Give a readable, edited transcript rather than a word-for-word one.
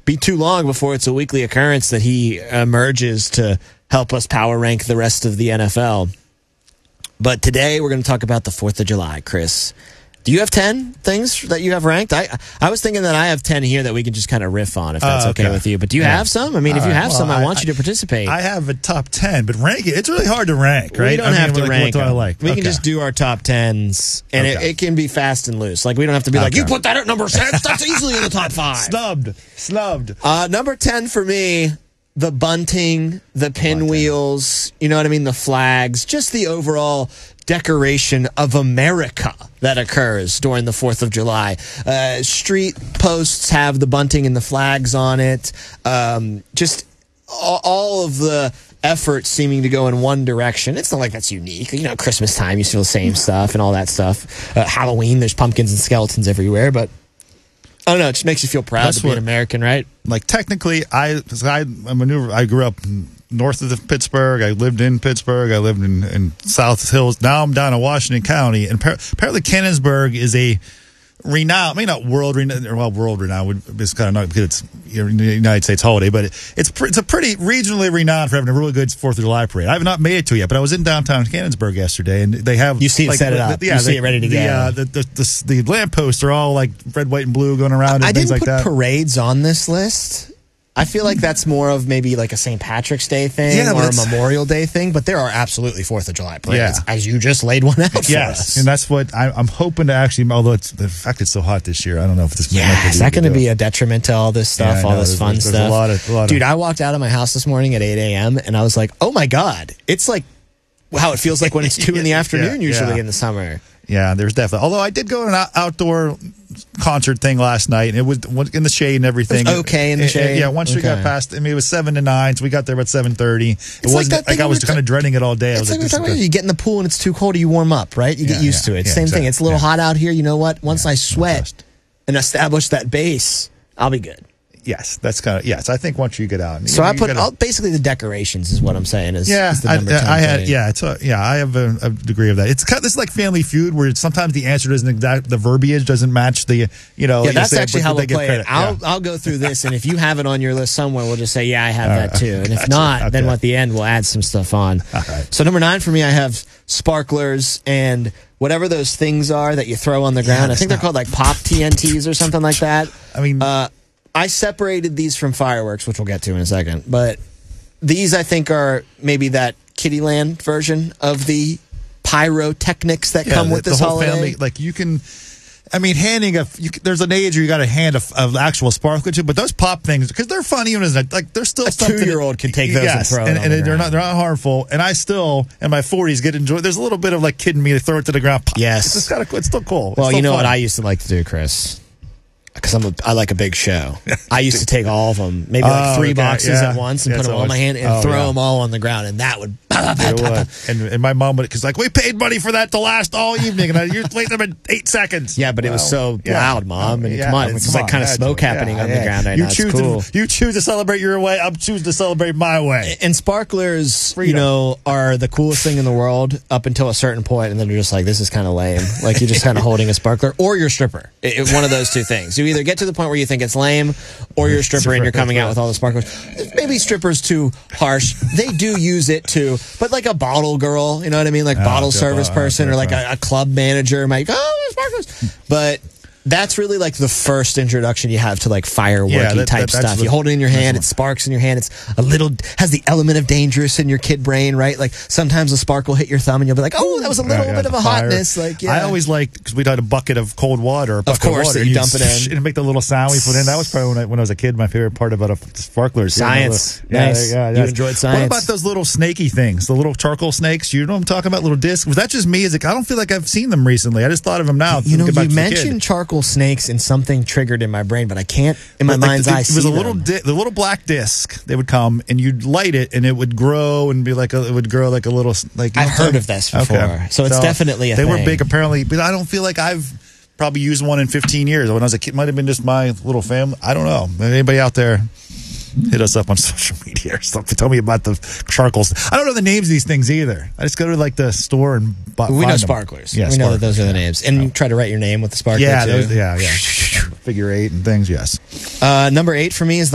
be too long before it's a weekly occurrence that he emerges to help us power rank the rest of the NFL. But today we're going to talk about the 4th of July, Chris. Do you have 10 things that you have ranked? I was thinking that I have 10 here that we can just kind of riff on, if that's okay with you. But do you have some? I mean, if you have some, I want you to participate. I have a top 10, but rank it. It's really hard to rank, right? We don't have to rank. What do I like? We can just do our top 10s, and it can be fast and loose. Like, we don't have to be like, you put that at number 6. That's easily in the top 5. Snubbed. Number 10 for me, the bunting, the pinwheels, you know what I mean, the flags, just the overall decoration of America that occurs during the 4th of July. Street posts have the bunting and the flags on it. Just all of the effort seeming to go in one direction. It's not like that's unique. You know, Christmas time, you see the same stuff and all that stuff. Halloween, there's pumpkins and skeletons everywhere, but I don't know. It just makes you feel proud to be an American, right? Like, technically, I grew up north of Pittsburgh. I lived in Pittsburgh. I lived in South Hills. Now I'm down in Washington County. And apparently Cannonsburgh is a renowned, maybe not world renowned, well, world renowned, it's kind of not because it's the United States holiday, but it's a pretty regionally renowned for having a really good 4th of July parade. I have not made it to it yet, but I was in downtown Cannonsburgh yesterday, and they have... You see it set it up. You see it ready to go. The lampposts are all like red, white, and blue going around and things like that. I didn't put parades on this list. I feel like that's more of maybe like a St. Patrick's Day thing or a Memorial Day thing, but there are absolutely 4th of July parades, as you just laid one out for us. And that's what I'm hoping to actually, although the fact it's so hot this year, I don't know if this is that going to be a detriment to all this stuff, all this fun stuff? There's a lot Dude, I walked out of my house this morning at 8 a.m. and I was like, oh my God, it's like how it feels like when it's 2 in the afternoon usually in the summer. Yeah, there's definitely. Although I did go to an outdoor concert thing last night, and it was in the shade and everything. It was okay in the shade. Once we got past, I mean, it was 7 to 9, so we got there about 7:30. It wasn't like I was kind of dreading it all day. I was like, you get in the pool and it's too cold, you warm up, right? You get used to it. Same thing. It's a little hot out here. You know what? Once I sweat and establish that base, I'll be good. Yes, that's kind of I think once you get out, so I put basically the decorations is what I'm saying is the number 10 I have a degree of that. It's kind of, this is like Family Feud where sometimes the answer doesn't the verbiage doesn't match the that's actually how we'll play it. I'll go through this, and if you have it on your list somewhere, we'll just say I have that too, and if not, then at the end we'll add some stuff on. All right. So number 9 for me, I have sparklers and whatever those things are that you throw on the ground. I think they're called like pop TNTs or something like that. I mean. I separated these from fireworks, which we'll get to in a second. But these, I think, are maybe that Kittyland version of the pyrotechnics that come with this holiday. Family, like you can, I mean, there's an age where you got to hand an actual sparkler to, but those pop things, because they're fun even as like they're still a 2-year-old can take those and throw it. And they're not harmful. And I still in my 40s get enjoy. There's a little bit of like kid in me to throw it to the ground. Pop. Yes, it's still cool. Well, you know what I used to like to do, Chris. Because I like a big show. I used to take all of them, maybe like 3 boxes at once, and put them all in my hand and throw them all on the ground, and that would. And my mom would, because like we paid money for that to last all evening, and you wait them in 8 seconds. Yeah, but it was so loud, Mom. And come on, it's like kind of smoke happening on the ground right now. It's cool. You choose to celebrate your way. I'm choosing to celebrate my way. And sparklers, are the coolest thing in the world up until a certain point, and then you're just like, this is kind of lame. Like you're just kind of holding a sparkler, or you're a stripper. One of those two things. You either get to the point where you think it's lame, or you're a stripper and you're coming out with all the sparklers. Maybe strippers too harsh. They do use it too, but like a bottle girl, you know what I mean? Like bottle service person, or like a club manager might go, oh, sparklers. But that's really like the first introduction you have to like fireworky type stuff. You hold it in your hand, it sparks in your hand. It's has the element of dangerous in your kid brain, right? Like sometimes a spark will hit your thumb and you'll be like, oh, that was a little bit of a hotness. Like, I always like, because we'd had a bucket of cold water. Of course, you dump it in. And make the little sound we put in. That was probably when I was a kid, my favorite part about sparklers. Science. Nice. You enjoyed science. What about those little snaky things? The little charcoal snakes? You know what I'm talking about? Little discs? Was that just me? I don't feel like I've seen them recently. I just thought of them now. You mentioned charcoal snakes and something triggered in my brain, but I can't in my mind's eye. It was the little black disc. They would come and you'd light it, and it would grow and be like it would grow like a little like. I've heard of this before, so it's definitely a thing. They were big apparently, but I don't feel like I've probably used one in 15 years. When I was a kid, might have been just my little family. I don't know. Anybody out there? Hit us up on social media or something. Tell me about the charcoals. I don't know the names of these things either. I just go to like the store and buy them. We know sparklers. Yeah, we know that those are the names. And you try to write your name with the sparkler too. Yeah. Figure 8 and things, yes. Number 8 for me is